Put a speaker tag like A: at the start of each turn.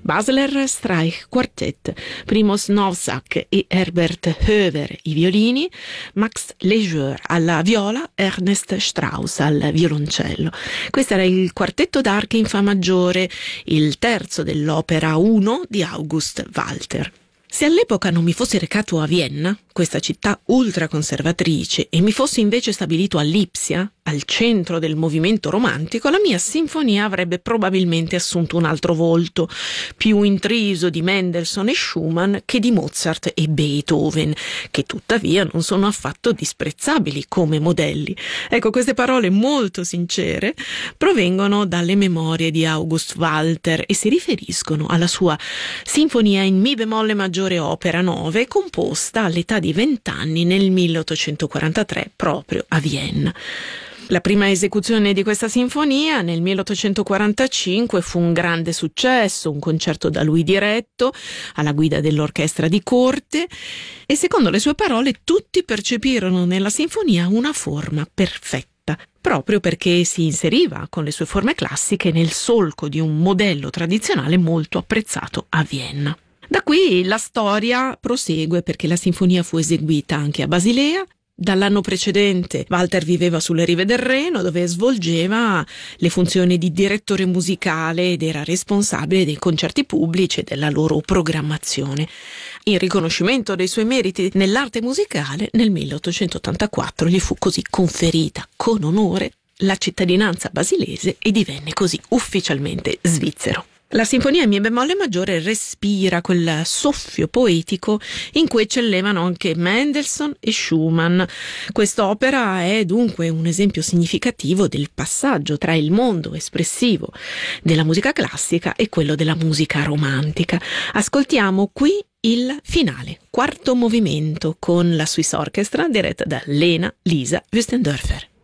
A: Basler Streich Quartet, Primož Novák e Herbert Höver i violini, Max Leger alla viola, Ernest Strauss al violoncello. Questo era il quartetto d'archi in fa maggiore, il terzo dell'opera 1 di August Walter. Se all'epoca non mi fossi recato a Vienna, questa città ultraconservatrice, e mi fossi invece stabilito a Lipsia, al centro del movimento romantico, la mia sinfonia avrebbe probabilmente assunto un altro volto, più intriso di Mendelssohn e Schumann che di Mozart e Beethoven, che tuttavia non sono affatto disprezzabili come modelli. Ecco, queste parole molto sincere provengono dalle memorie di August Walter e si riferiscono alla sua sinfonia in mi bemolle maggiore opera 9, composta all'età di 20 anni nel 1843 proprio a Vienna. La prima esecuzione di questa sinfonia nel 1845 fu un grande successo, un concerto da lui diretto, alla guida dell'orchestra di corte, e secondo le sue parole tutti percepirono nella sinfonia una forma perfetta, proprio perché si inseriva con le sue forme classiche nel solco di un modello tradizionale molto apprezzato a Vienna. Da qui la storia prosegue perché la sinfonia fu eseguita anche a Basilea. Dall'anno precedente Walter viveva sulle rive del Reno, dove svolgeva le funzioni di direttore musicale ed era responsabile dei concerti pubblici e della loro programmazione. In riconoscimento dei suoi meriti nell'arte musicale, nel 1884 gli fu così conferita con onore la cittadinanza basilese e divenne così ufficialmente svizzero. La sinfonia in mi bemolle maggiore respira quel soffio poetico in cui eccellevano anche Mendelssohn e Schumann. Quest'opera è dunque un esempio significativo del passaggio tra il mondo espressivo della musica classica e quello della musica romantica. Ascoltiamo qui il finale, quarto movimento, con la Swiss Orchestra diretta da Lena Lisa Wüstendörfer.